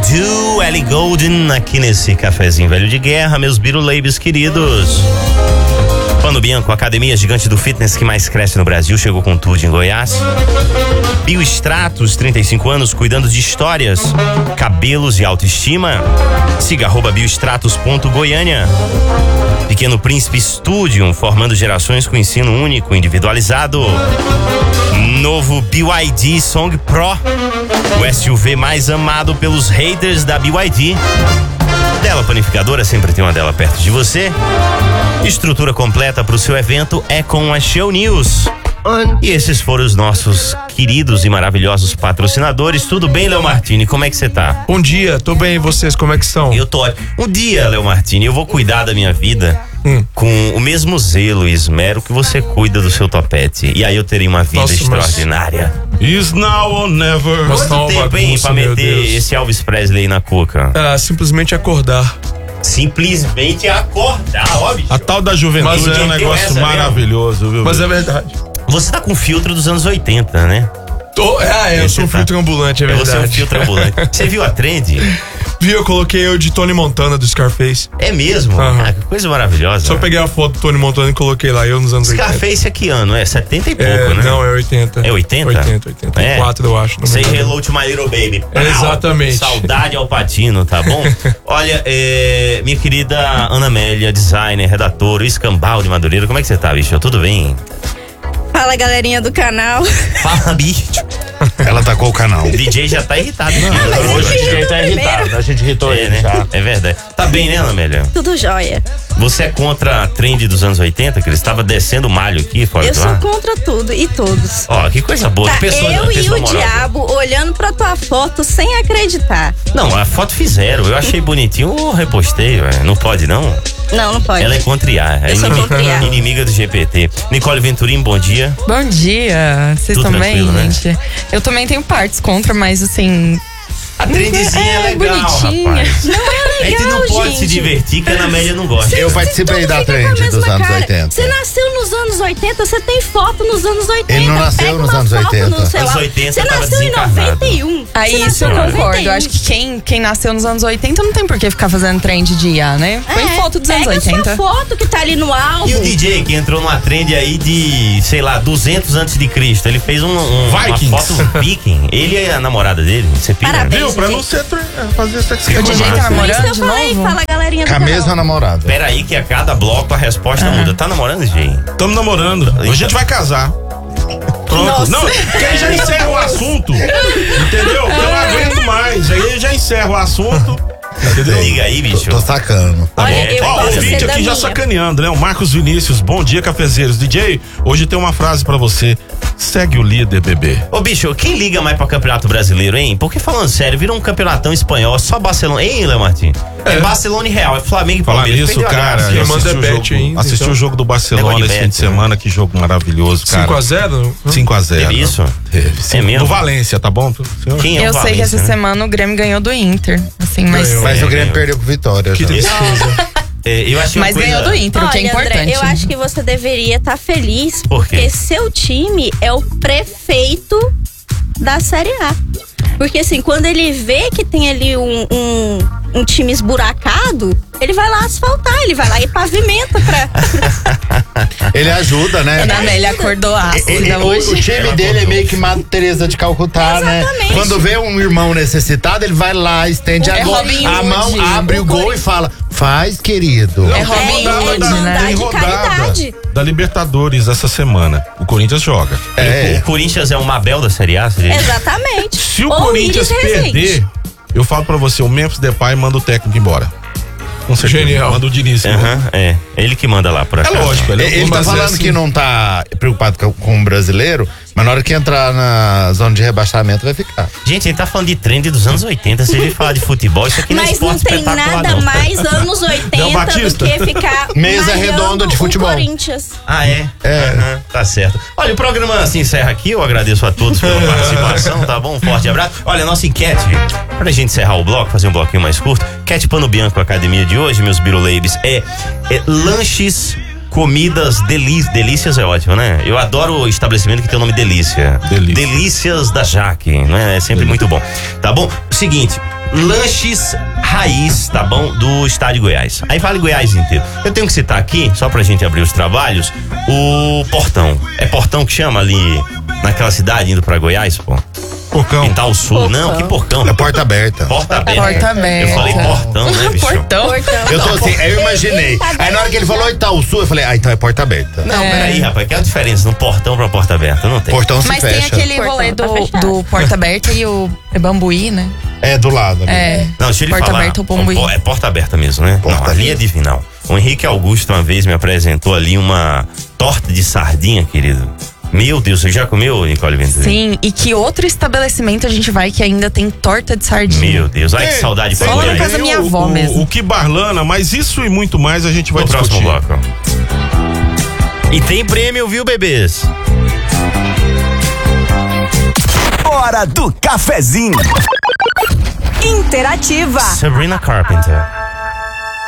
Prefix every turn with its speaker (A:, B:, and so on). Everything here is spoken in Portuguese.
A: Do, Ellie Goulding, aqui nesse cafezinho velho de guerra, meus biruleibes queridos. Pano Bianco, academia gigante do fitness que mais cresce no Brasil, chegou com tudo em Goiás. Biostratos, 35 anos, cuidando de histórias, cabelos e autoestima. Siga @biostratos.goiânia. Pequeno Príncipe Studium, formando gerações com ensino único, individualizado. Novo BYD Song Pro, o SUV mais amado pelos haters da BYD. Dela Panificadora, sempre tem uma dela perto de você. Estrutura completa para o seu evento é com a Show News. E esses foram os nossos queridos e maravilhosos patrocinadores. Tudo bem, Léo Martini? Como é que você tá?
B: Bom dia, tô bem, e vocês, como é que estão?
A: Eu tô ótimo. Um dia, Léo Martini, eu vou cuidar da minha vida com o mesmo zelo e esmero que você cuida do seu topete. E aí eu terei uma vida extraordinária.
C: Is now or never.
A: Quanto tempo, hein, pra meter esse Elvis Presley na cuca?
B: Simplesmente acordar.
A: Simplesmente acordar, ó, bicho.
C: A tal da juventude é um negócio maravilhoso, viu?
B: Mas é verdade.
A: Você tá com filtro dos anos 80, né?
B: Eu sou um filtro ambulante, é verdade.
A: Você é um filtro ambulante. Você viu a trend?
B: Vi, eu coloquei o de Tony Montana do Scarface.
A: É mesmo? Ah, que coisa maravilhosa.
B: Só peguei a foto do Tony Montana e coloquei lá, eu nos anos 80.
A: Scarface é que ano? É 70 e pouco, né?
B: Não, é 80.
A: É 80?
B: 84, eu acho.
A: Say hello to my little baby.
B: Exatamente.
A: Saudade ao Patino, tá bom? Olha, minha querida Ana Amélia, designer, redatora, escambau de Madureira, como é que você tá, bicho? Tudo bem?
D: Fala, galerinha do canal.
A: Fala, bicho.
C: Ela tacou o canal.
A: O DJ já tá irritado.
C: Hoje o DJ tá irritado. A gente irritou ele,
A: né?
C: já.
A: É verdade. Tá bem, né, Ana Amélia?
D: Tudo jóia.
A: Você é contra a trend dos anos 80, que eles estavam descendo o malho aqui fora
D: Eu
A: do
D: sou
A: ar?
D: contra tudo e todos.
A: Ó, que coisa boa.
D: Tá,
A: Que pessoa,
D: eu
A: pessoa
D: e o
A: amorosa.
D: diabo olhando pra tua foto sem acreditar.
A: Não, a foto fizeram. Eu achei bonitinho. Eu repostei, ué. Não pode, não?
D: Não, não pode.
A: Ela é contra IA.
D: Eu sou contra IA.
A: Inimiga do GPT. Nicole Venturim, bom dia.
E: Bom dia. Vocês
A: Tudo
E: estão bem,
A: tranquilo,
E: gente? Eu também tenho partes contra, mas assim...
A: A trendzinha é legal,
E: bonitinha.
A: rapaz.
D: Não é
A: A gente
D: legal,
A: não pode
D: gente.
A: se divertir, que a Ana Amélia não gosta.
F: Eu participei da trend dos anos 80.
D: Você nasceu nos anos 80, você tem foto nos anos 80.
F: Ele não nasceu
D: Pega
F: nos
D: uma
F: anos
D: foto
F: 80.
D: no celular.
A: Anos 80
D: você
A: tava
D: nasceu em
A: desencarnado.
D: 91.
E: Aí
D: Você
E: isso
D: nasceu
E: eu
D: em
E: concordo.
D: 91.
E: Eu acho que quem nasceu nos anos 80 não tem por que ficar fazendo trend de IA, né? Põe foto dos anos
D: pega
E: 80.
D: Sua foto que tá ali no álbum.
A: E o DJ que entrou numa trend aí de, sei lá, 200 antes de Cristo. Ele fez uma foto viking. Ele e a namorada dele. Você pira?
D: Parabéns.
C: Viu? Pra não ser fazer sexo.
E: O DJ tá namorando
D: Isso eu
E: de
D: falei,
E: novo?
D: fala, galerinha do
F: Com a
D: canal.
F: mesma namorada.
A: Pera aí que a cada bloco a resposta muda. Tá namorando, DJ?
C: Estamos namorando. A gente vai casar. Pronto.
D: Nossa.
C: Não, que aí já encerra o assunto. Entendeu? Eu não aguento mais. Aí já encerra o assunto. Entendeu?
A: Liga aí, bicho.
F: Tô sacando.
D: Olha, eu
C: Ó, o
D: posso
C: ouvinte
D: ser da
C: aqui já
D: minha.
C: sacaneando, né? O Marcos Vinícius, bom dia, cafezeiros. DJ, hoje tem uma frase pra você. Segue o líder, bebê.
A: Ô, bicho, quem liga mais pra campeonato brasileiro, hein? Porque falando sério, virou um campeonatão espanhol, só Barcelona. Hein, Léo Martins? É Barcelona e Real, é Flamengo e
C: Falar
A: Palmeiras.
C: nisso,
A: Perdeu a
C: cara,
A: graça.
C: eu
B: manda bet ainda,
C: assisti
B: então.
C: o jogo do Barcelona
A: Negócio de
C: esse fim de
A: bet, né?
C: semana, que jogo maravilhoso, cara.
B: 5x0?
C: 5x0.
A: Teve isso?
C: Teve.
A: É mesmo?
C: Do Valência, tá bom? Senhor?
A: Quem é o
E: Eu sei que
A: Valência,
E: essa
A: né?
E: semana o Grêmio ganhou do Inter. Assim, mas.
B: Ganhou.
F: Mas o Grêmio
A: ganhou.
F: perdeu com vitória.
B: Que
F: já.
B: tristeza.
A: Eu achei uma
E: Mas
A: coisa...
E: ganhou do Inter, o que é
D: Olha,
E: importante.
D: André, eu acho que você deveria estar feliz.
A: Por quê?
D: Porque seu time é o prefeito da Série A. Porque assim, quando ele vê que tem ali um time esburacado, ele vai lá asfaltar, ele vai lá e pavimenta pra...
F: Ele ajuda, né?
E: Ana Amélia acordou ácida
F: O
E: hoje.
F: time dele é meio que Madre Teresa de Calcutá, né?
D: Exatamente.
F: Quando vê um irmão necessitado, ele vai lá, estende
E: É
F: a,
E: Robin
F: a mão,
E: Hood.
F: abre o gol e fala: faz, querido.
E: É Robin Hood, né?
D: de caridade.
C: Da Libertadores essa semana. O Corinthians joga.
A: O Corinthians é o Mabel da Série A, seria?
D: Exatamente.
C: Se o
D: Ou
C: Corinthians
D: Iris Rezende.
C: perder, eu falo pra você, o Memphis Depay manda o técnico embora. Com certeza.
B: Genial.
C: Manda o Diniz embora.
A: Aham, é. Ele que manda lá por
C: É
A: acaso.
C: lógico,
F: Ele tá
C: mas é
F: falando
C: assim.
F: que não tá preocupado com o brasileiro, mas na hora que entrar na zona de rebaixamento vai ficar.
A: Gente, ele tá falando de trend dos anos 80. Se ele falar de futebol, isso aqui não é
D: Mas não
A: esporte
D: tem
A: espetacular,
D: nada
A: não.
D: mais anos 80
C: Del
D: do
C: Batista.
D: que ficar
F: Mesa
D: malhando
F: redonda de
D: o
F: futebol.
D: Corinthians.
A: Ah, é?
F: É.
A: Aham, tá certo. Olha, o programa se encerra aqui. Eu agradeço a todos pela participação, tá bom? Um forte abraço. Olha, nossa enquete, pra gente encerrar o bloco, fazer um bloquinho mais curto. Enquete Pano Bianco Academia de hoje, meus biruleibes, é lanches, comidas, delícias é ótimo, né? Eu adoro o estabelecimento que tem o nome Delícia.
C: Delícia.
A: Delícias da Jaque, né? É sempre muito bom. Tá bom? Seguinte, lanches raiz, tá bom? Do estado de Goiás. Aí vale Goiás inteiro. Eu tenho que citar aqui, só pra gente abrir os trabalhos, o Portão. É Portão que chama ali naquela cidade indo pra Goiás, pô?
C: Porcão.
A: Quintal Sul.
D: Porcão.
A: Não, que porcão.
F: É porta aberta.
A: Porta aberta.
E: Porta aberta.
A: Eu falei portão, né, bicho?
E: Portão.
F: Eu tô assim, eu imaginei. Aí na hora que ele falou Itaúsu, eu falei, então é porta aberta.
A: Não, peraí, rapaz, que é a diferença no portão pra porta aberta? Não tem.
F: Portão se
E: Mas
F: fecha.
E: tem aquele
D: Portão
E: rolê
D: tá
E: do,
D: fechado.
E: do porta aberta e o bambuí, né?
F: É do lado. Ali.
E: É.
A: Não, deixa ele
E: Porta
A: falar.
E: aberta ou bambuí.
A: É porta aberta mesmo, né?
F: Porta
A: não, ali é
F: aberta.
A: divinal. O Henrique Augusto uma vez me apresentou ali uma torta de sardinha, querido. Meu Deus, você já comeu, Nicole Ventura?
E: Sim, e que outro estabelecimento a gente vai que ainda tem torta de sardinha?
A: Meu Deus, ai que saudade pra
E: Só lá na
A: Goiás.
E: casa da minha avó
C: o
E: mesmo.
C: O que Barlana, mas isso e muito mais a gente vai
A: No próximo
C: discutir.
A: bloco. E tem prêmio, viu, bebês?
G: Hora do cafezinho. Interativa.
A: Sabrina Carpenter.